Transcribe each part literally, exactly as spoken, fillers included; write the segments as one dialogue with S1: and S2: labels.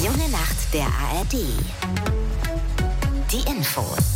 S1: Die junge Nacht der A R D. Die Infos.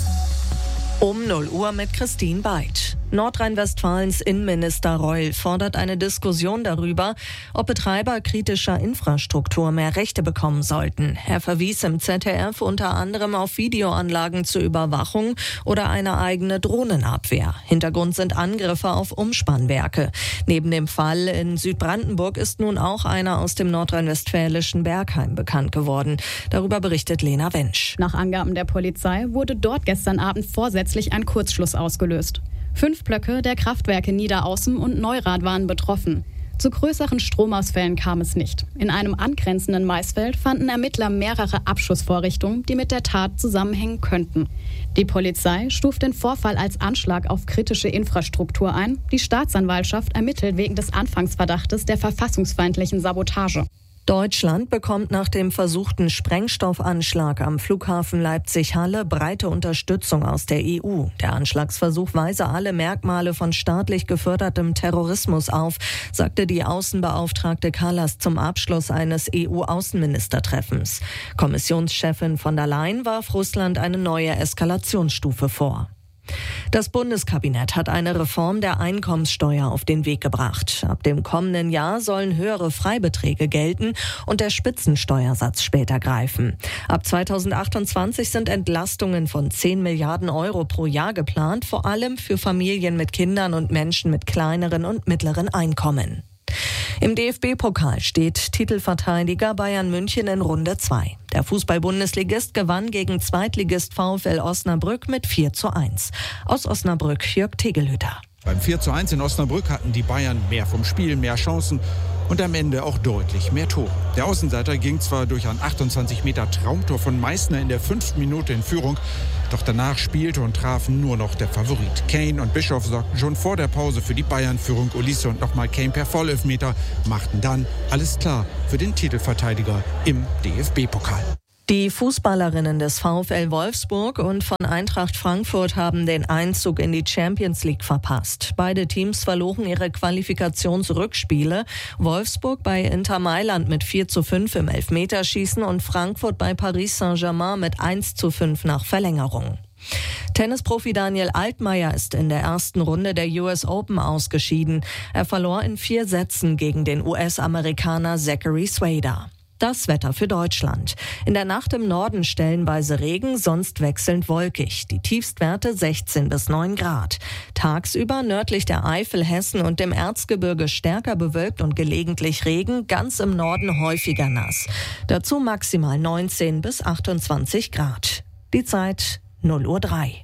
S2: Um null Uhr mit Christine Beid. Nordrhein-Westfalens Innenminister Reul fordert eine Diskussion darüber, ob Betreiber kritischer Infrastruktur mehr Rechte bekommen sollten. Er verwies im Z D F unter anderem auf Videoanlagen zur Überwachung oder eine eigene Drohnenabwehr. Hintergrund sind Angriffe auf Umspannwerke. Neben dem Fall in Südbrandenburg ist nun auch einer aus dem nordrhein-westfälischen Bergheim bekannt geworden. Darüber berichtet Lena Wensch.
S3: Nach Angaben der Polizei wurde dort gestern Abend vorsätzlich ein Kurzschluss ausgelöst. Fünf Blöcke der Kraftwerke Niederaußen und Neurath waren betroffen. Zu größeren Stromausfällen kam es nicht. In einem angrenzenden Maisfeld fanden Ermittler mehrere Abschussvorrichtungen, die mit der Tat zusammenhängen könnten. Die Polizei stuft den Vorfall als Anschlag auf kritische Infrastruktur ein. Die Staatsanwaltschaft ermittelt wegen des Anfangsverdachtes der verfassungsfeindlichen Sabotage.
S2: Deutschland bekommt nach dem versuchten Sprengstoffanschlag am Flughafen Leipzig-Halle breite Unterstützung aus der E U. Der Anschlagsversuch weise alle Merkmale von staatlich gefördertem Terrorismus auf, sagte die Außenbeauftragte Kallas zum Abschluss eines E U-Außenministertreffens. Kommissionschefin von der Leyen warf Russland eine neue Eskalationsstufe vor. Das Bundeskabinett hat eine Reform der Einkommenssteuer auf den Weg gebracht. Ab dem kommenden Jahr sollen höhere Freibeträge gelten und der Spitzensteuersatz später greifen. Ab zweitausendachtundzwanzig sind Entlastungen von zehn Milliarden Euro pro Jahr geplant, vor allem für Familien mit Kindern und Menschen mit kleineren und mittleren Einkommen. Im D F B-Pokal steht Titelverteidiger Bayern München in Runde zwei. Der Fußball-Bundesligist gewann gegen Zweitligist VfL Osnabrück mit vier zu eins. Aus Osnabrück Jörg Tegelhütter.
S4: Beim vier zu eins in Osnabrück hatten die Bayern mehr vom Spiel, mehr Chancen und am Ende auch deutlich mehr Tore. Der Außenseiter ging zwar durch ein achtundzwanzig Meter Traumtor von Meißner in der fünften Minute in Führung, doch danach spielte und traf nur noch der Favorit. Kane und Bischof sorgten schon vor der Pause für die Bayern-Führung. Ulisse und nochmal Kane per Vollelfmeter machten dann alles klar für den Titelverteidiger im D F B-Pokal.
S2: Die Fußballerinnen des VfL Wolfsburg und von Eintracht Frankfurt haben den Einzug in die Champions League verpasst. Beide Teams verloren ihre Qualifikationsrückspiele. Wolfsburg bei Inter Mailand mit vier zu fünf im Elfmeterschießen und Frankfurt bei Paris Saint-Germain mit eins zu fünf nach Verlängerung. Tennisprofi Daniel Altmaier ist in der ersten Runde der U S Open ausgeschieden. Er verlor in vier Sätzen gegen den U S-Amerikaner Zachary Swader. Das Wetter für Deutschland. In der Nacht im Norden stellenweise Regen, sonst wechselnd wolkig. Die Tiefstwerte sechzehn bis neun Grad. Tagsüber nördlich der Eifel, Hessen und dem Erzgebirge stärker bewölkt und gelegentlich Regen, ganz im Norden häufiger nass. Dazu maximal neunzehn bis achtundzwanzig Grad. Die Zeit null Uhr drei.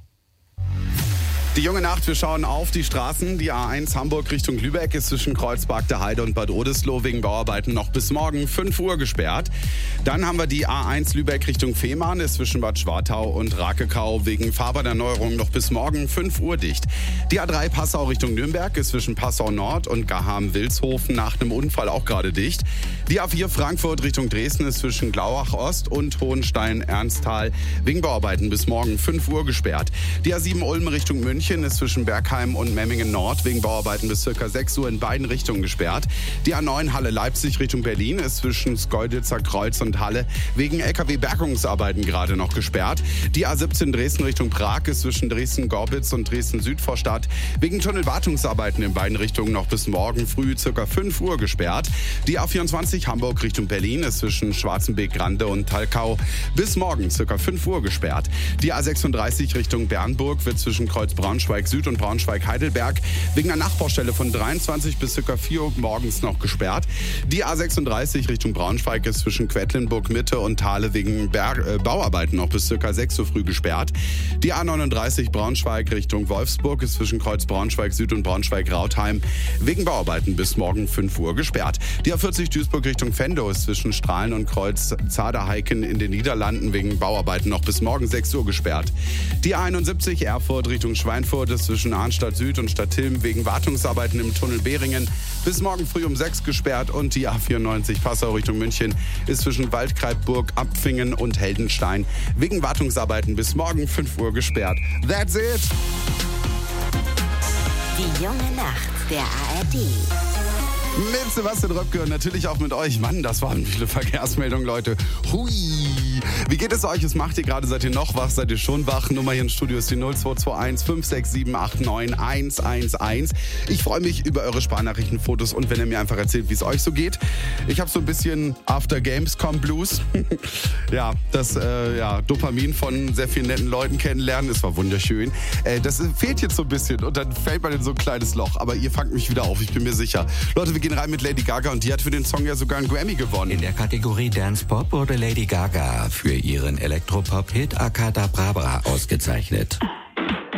S5: Die junge Nacht, wir schauen auf die Straßen. Die A eins Hamburg Richtung Lübeck ist zwischen Kreuzberg der Heide und Bad Oldesloe wegen Bauarbeiten noch bis morgen fünf Uhr gesperrt. Dann haben wir die A eins Lübeck Richtung Fehmarn, ist zwischen Bad Schwartau und Rakekau wegen Fahrbahnerneuerung noch bis morgen fünf Uhr dicht. Die A drei Passau Richtung Nürnberg ist zwischen Passau Nord und Gaham-Wilshofen nach einem Unfall auch gerade dicht. Die A vier Frankfurt Richtung Dresden ist zwischen Glauach Ost und Hohenstein-Ernsthal wegen Bauarbeiten bis morgen fünf Uhr gesperrt. Die A sieben Ulm Richtung München ist zwischen Bergheim und Memmingen Nord wegen Bauarbeiten bis ca. sechs Uhr in beiden Richtungen gesperrt. Die A neun Halle Leipzig Richtung Berlin ist zwischen Schkeuditzer Kreuz und Halle wegen L K W-Bergungsarbeiten gerade noch gesperrt. Die A siebzehn Dresden Richtung Prag ist zwischen Dresden-Gorbitz und Dresden-Südvorstadt wegen Tunnelwartungsarbeiten in beiden Richtungen noch bis morgen früh ca. fünf Uhr gesperrt. Die A vierundzwanzig Hamburg Richtung Berlin ist zwischen Schwarzenbeek-Grande und Talkau bis morgen ca. fünf Uhr gesperrt. Die A sechsunddreißig Richtung Bernburg wird zwischen Kreuzbraunschweig Süd und Braunschweig-Heidelberg wegen einer Nachbaustelle von dreiundzwanzig bis ca. vier Uhr morgens noch gesperrt. Die A sechsunddreißig Richtung Braunschweig ist zwischen Quedlinburg Mitte und Thale wegen Berg, äh, Bauarbeiten noch bis ca. sechs Uhr früh gesperrt. Die A neununddreißig Braunschweig Richtung Wolfsburg ist zwischen Kreuz Braunschweig Süd und Braunschweig-Rautheim wegen Bauarbeiten bis morgen fünf Uhr gesperrt. Die A vierzig Duisburg Richtung Venlo ist zwischen Strahlen und Kreuz Zaderheiken in den Niederlanden wegen Bauarbeiten noch bis morgen sechs Uhr gesperrt. Die A einundsiebzig Erfurt Richtung Schweinfurt ist zwischen Arnstadt Süd und Stadtilm wegen Wartungsarbeiten im Tunnel Beringen bis morgen früh um sechs gesperrt und die A vierundneunzig Passau Richtung München ist zwischen Waldkreitburg, Abfingen und Heldenstein wegen Wartungsarbeiten bis morgen fünf Uhr gesperrt. That's it!
S1: Die junge Nacht der A R D.
S5: Mit Sebastian Röpke und natürlich auch mit euch. Mann, das waren viele Verkehrsmeldungen, Leute. Hui. Wie geht es euch? Was macht ihr gerade? Seid ihr noch wach? Seid ihr schon wach? Nummer hier im Studio ist die null zwei zwei eins fünf sechs sieben acht neun eins eins eins. Ich freue mich über eure Sparnachrichtenfotos und wenn ihr mir einfach erzählt, wie es euch so geht. Ich habe so ein bisschen After Gamescom Blues. ja, das äh, ja, Dopamin von sehr vielen netten Leuten kennenlernen. Es war wunderschön. Äh, das fehlt jetzt so ein bisschen und dann fällt man in so ein kleines Loch. Aber ihr fangt mich wieder auf, ich bin mir sicher. Leute, wir gehen rein mit Lady Gaga und die hat für den Song ja sogar einen Grammy gewonnen.
S6: In der Kategorie Dance Pop wurde Lady Gaga für ihren Elektropop-Hit Akadabra ausgezeichnet.